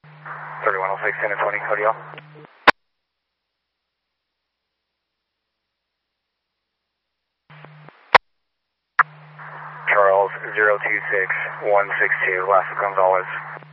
3106, 10 and 20, Cody off. Charles 026162, Las Gonzalez.